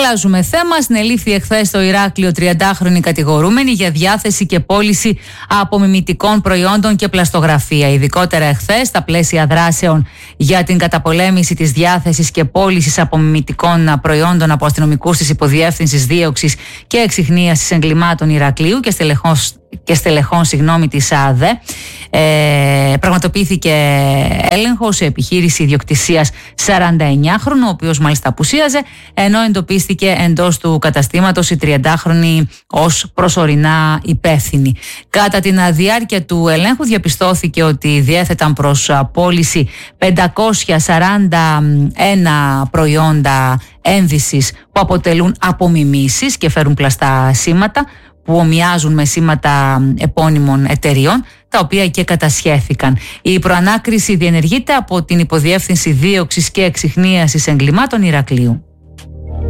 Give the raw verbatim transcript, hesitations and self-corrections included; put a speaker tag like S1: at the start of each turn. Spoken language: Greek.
S1: Αλλάζουμε θέμα. Συνελήφθη εχθές στο Ηράκλειο τριαντάχρονη κατηγορούμενη για διάθεση και πώληση απομιμητικών προϊόντων και πλαστογραφία. Ειδικότερα εχθές, στα πλαίσια δράσεων για την καταπολέμηση της διάθεσης και πώλησης απομιμητικών προϊόντων από αστυνομικούς της Υποδιεύθυνσης Δίωξης και Εξιχνίασης Εγκλημάτων Ηρακλείου και στελεχών, και στελεχών συγγνώμη, της ΑΔΕ, ε, πραγματοποιήθηκε έλεγχος σε επιχείρηση ιδιοκτησίας σαρανταεννιάχρονου, ο οποίος μάλιστα απουσίαζε, ενώ εντοπίστηκε εντός του καταστήματος η τριαντάχρονη ως προσωρινά υπεύθυνη. Κατά την διάρκεια του ελέγχου διαπιστώθηκε ότι διέθεταν προς πώληση πεντακόσια σαράντα ένα προϊόντα ένδυσης που αποτελούν απομιμήσεις και φέρουν πλαστά σήματα που ομοιάζουν με σήματα επώνυμων εταιριών, τα οποία και κατασχέθηκαν. Η προανάκριση διενεργείται από την Υποδιεύθυνση Δίωξης και Εξιχνίασης Εγκλημάτων Ηρακλείου.